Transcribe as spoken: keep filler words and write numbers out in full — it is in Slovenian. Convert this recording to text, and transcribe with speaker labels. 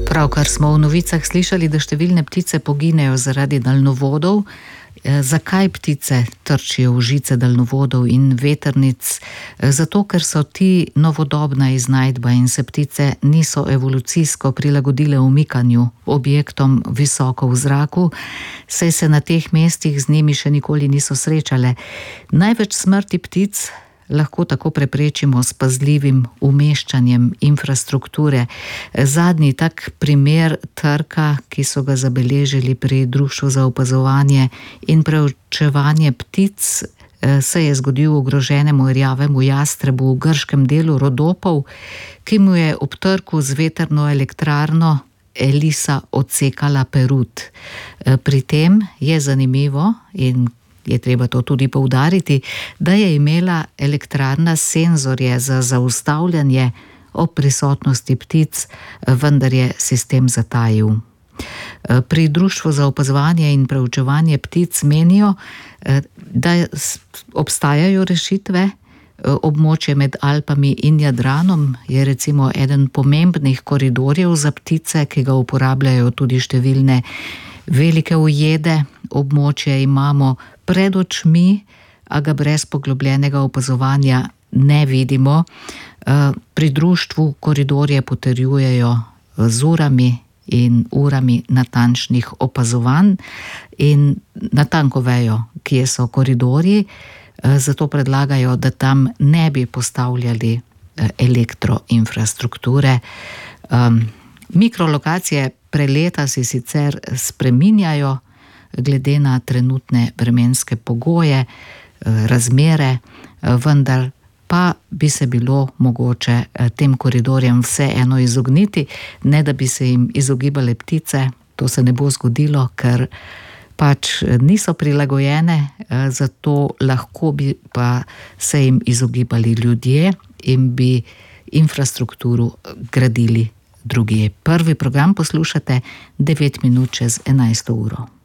Speaker 1: Pravkar smo v novicah slišali, da številne ptice poginejo zaradi daljnovodov. Zakaj ptice trčijo v žice daljnovodov in vetrnic? Zato, ker so ti novodobna iznajdba in se ptice niso evolucijsko prilagodile umikanju objektom visoko v zraku, saj se na teh mestih z njimi še nikoli niso srečale. Največ smrti ptic lahko tako preprečimo s pazljivim umeščanjem infrastrukture. Zadnji tak primer trka, ki so ga zabeležili pri Društvu za opazovanje in preučevanje ptic, se je zgodil ogroženemu rjavemu jastrebu v grškem delu Rodopov, ki mu je ob trku z vetrno elektrarno Elisa odsekala perut. Pri tem je zanimivo in je treba to tudi poudariti, da je imela elektrarna senzorje za zaustavljanje ob prisotnosti ptic, vendar je sistem zatajil. Pri Društvu za opazovanje in preučevanje ptic menijo, da obstajajo rešitve. Območje med Alpami in Jadranom je recimo eden pomembnih koridorjev za ptice, ki ga uporabljajo tudi številne velike ujede. Območje imamo pred očmi, a ga brez poglobljenega opazovanja ne vidimo. Pri društvu koridorje potrjujejo z urami in urami natančnih opazovanj in natanko vejo, kje so koridorji, zato predlagajo, da tam ne bi postavljali elektroinfrastrukture. Mikrolokacije preleta si sicer spreminjajo glede na trenutne vremenske pogoje, razmere, vendar pa bi se bilo mogoče tem koridorjem vseeno izogniti, ne da bi se jim izogibale ptice. To se ne bo zgodilo, ker pač niso prilagojene, zato lahko bi pa se jim izogibali ljudje in bi infrastrukturo gradili drugje. Prvi program poslušate devet minut čez enajsto uro.